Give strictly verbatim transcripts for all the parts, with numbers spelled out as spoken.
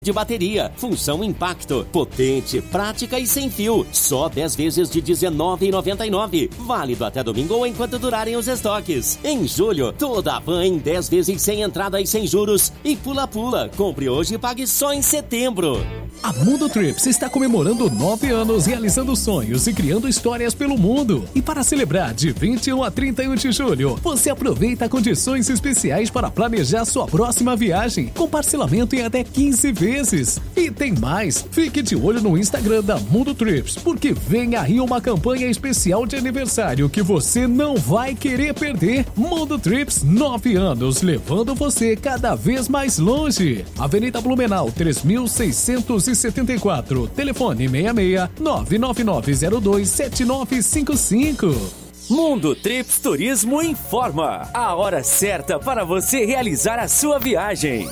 de bateria, função impacto, potente, prática e sem fio. Só dez vezes de dezenove reais e noventa e nove centavos. Válido até domingo ou enquanto durarem os estoques. Em julho, toda a van em dez vezes sem entrada e sem juros. E pula-pula. Compre hoje e pague só em setembro. A Mundo Trips está comemorando nove anos, realizando sonhos e criando histórias pelo mundo. E para celebrar de vinte e um a trinta e um de julho, você aproveita condições especiais para planejar sua próxima viagem, com parcelamento em até quinze vezes. E tem mais, fique de olho no Instagram da Mundo Trips, porque vem aí uma campanha especial de aniversário que você não vai querer perder. Mundo Trips, nove anos, levando você cada vez mais longe. Avenida Blumenau, três mil seiscentos e setenta e quatro, telefone seis seis nove nove nove zero dois sete nove cinco cinco. Mundo Trips Turismo informa a hora certa para você realizar a sua viagem.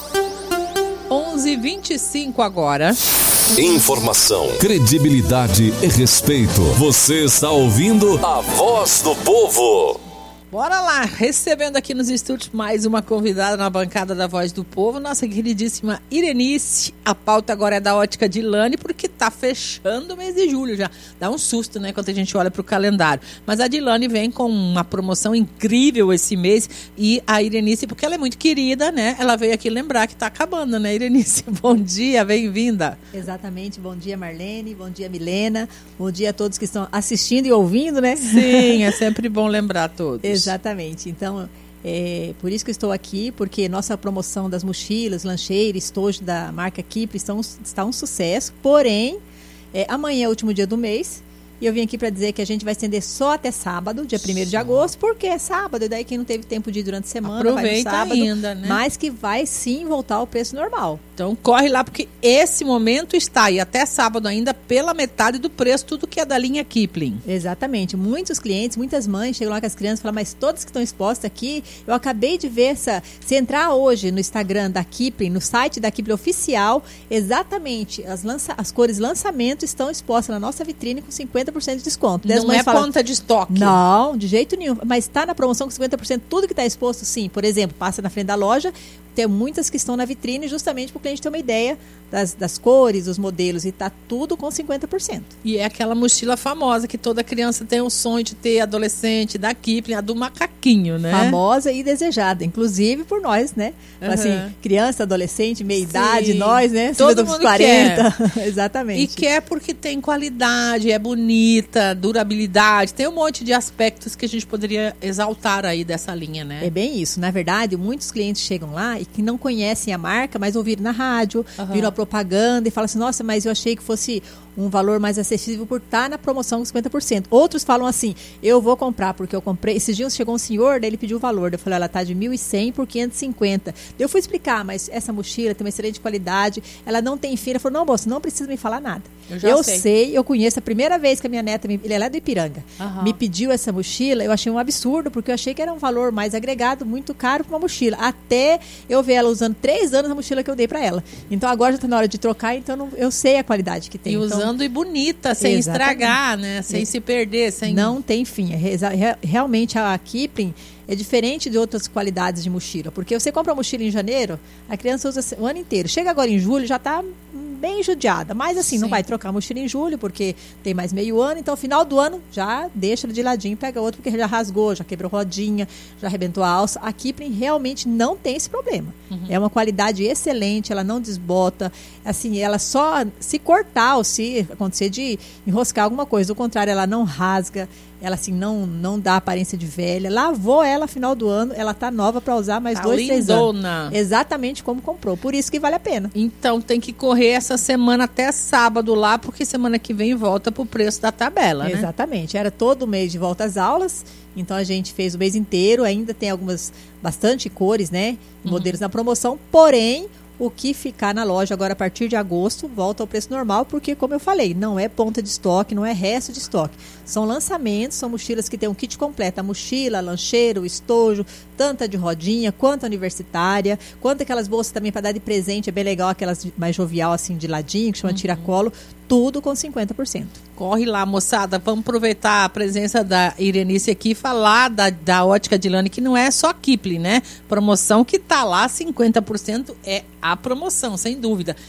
onze e vinte e cinco agora. Informação, credibilidade e respeito. Você está ouvindo a Voz do Povo. Bora lá, recebendo aqui nos estúdios mais uma convidada na bancada da Voz do Povo, nossa queridíssima Irenice. A pauta agora é da Ótica Dilane, porque tá fechando o mês de julho já. Dá um susto, né, quando a gente olha pro calendário. Mas a Dilane vem com uma promoção incrível esse mês. E a Irenice, porque ela é muito querida, né, ela veio aqui lembrar que tá acabando, né, Irenice? Bom dia, bem-vinda. Exatamente, bom dia, Marlene, bom dia, Milena, bom dia a todos que estão assistindo e ouvindo, né? Sim, é sempre bom lembrar a todos. Exatamente. Então, é por isso que eu estou aqui, porque nossa promoção das mochilas, lancheira, estojo da marca Kipling estão, está um sucesso. Porém, é, amanhã é o último dia do mês e eu vim aqui para dizer que a gente vai estender só até sábado, dia primeiro de agosto, porque é sábado, e daí quem não teve tempo de ir durante a semana aproveita, vai no sábado, ainda, né? Mas que vai sim voltar ao preço normal. Então corre lá, porque esse momento está aí até sábado ainda pela metade do preço, tudo que é da linha Kipling. Exatamente. Muitos clientes, muitas mães chegam lá com as crianças e falam, mas todas que estão expostas aqui, eu acabei de ver essa... Se entrar hoje no Instagram da Kipling, no site da Kipling oficial, exatamente, as, lança... as cores lançamento estão expostas na nossa vitrine com cinquenta por cento de desconto. Não é falam, ponta de estoque. Não, de jeito nenhum. Mas está na promoção com cinquenta por cento tudo que está exposto, sim. Por exemplo, passa na frente da loja, tem muitas que estão na vitrine justamente para o cliente ter uma ideia das, das cores, dos modelos, e está tudo com cinquenta por cento. E é aquela mochila famosa que toda criança tem o sonho de ter, adolescente, da Kipling, a do macaquinho, né? Famosa e desejada, inclusive por nós, né? Uhum. Assim, criança, adolescente, meia idade, nós, né? Todo mundo quarenta. Quer. Exatamente. E quer porque tem qualidade, é bonita, durabilidade, tem um monte de aspectos que a gente poderia exaltar aí dessa linha, né? É bem isso. Na verdade, muitos clientes chegam lá e que não conhecem a marca, mas ouviram na rádio, uhum. viram a propaganda e falam assim, nossa, mas eu achei que fosse um valor mais acessível por estar na promoção com cinquenta por cento. Outros falam assim, eu vou comprar porque eu comprei. Esses dias chegou um senhor, daí ele pediu o valor. Eu falei, ela está de mil e cem por quinhentos e cinquenta. Eu fui explicar, mas essa mochila tem uma excelente qualidade, ela não tem fio. Ele falou, não, moço, não precisa me falar nada. Eu, já eu sei. sei, eu conheço. A primeira vez que a minha neta, me, ele é lá do Ipiranga, uhum. me pediu essa mochila, eu achei um absurdo, porque eu achei que era um valor mais agregado, muito caro para uma mochila. Até eu ver ela usando três anos a mochila que eu dei para ela. Então agora já está na hora de trocar, então não, eu sei a qualidade que tem. E então, usando e bonita, sem exatamente. Estragar, né? Sem é. se perder. Sem... Não tem fim. É, realmente a Kipling é diferente de outras qualidades de mochila, porque você compra uma mochila em janeiro, a criança usa o ano inteiro. Chega agora em julho, já está bem judiada, mas assim, Sim. não vai trocar a mochila em julho, porque tem mais meio ano, então final do ano já deixa de ladinho, pega outro, porque já rasgou, já quebrou rodinha, já arrebentou a alça. A Kipling realmente não tem esse problema. Uhum. É uma qualidade excelente, ela não desbota, assim, ela só se cortar ou se acontecer de enroscar alguma coisa, do contrário, ela não rasga, ela assim não, não dá aparência de velha. Lavou ela final do ano, ela tá nova para usar mais tá dois, três anos. Lindona. Exatamente como comprou, por isso que vale a pena. Então tem que correr essa semana até sábado lá, porque semana que vem volta pro preço da tabela, né? Exatamente, era todo mês de volta às aulas, então a gente fez o mês inteiro, ainda tem algumas, bastante cores, né, modelos uhum. na promoção, porém o que ficar na loja agora a partir de agosto volta ao preço normal, porque, como eu falei, não é ponta de estoque, não é resto de estoque. São lançamentos, são mochilas que tem um kit completo, a mochila, a lancheira, o estojo, tanto a de rodinha, quanto a universitária, quanto aquelas bolsas também para dar de presente, é bem legal, aquelas mais jovial, assim, de ladinho, que chama uhum. tiracolo, tudo com cinquenta por cento. Corre lá, moçada, vamos aproveitar a presença da Irenice aqui e falar da, da Ótica Dilane, que não é só Kipling, né? Promoção que tá lá, cinquenta por cento é a a promoção, sem dúvida.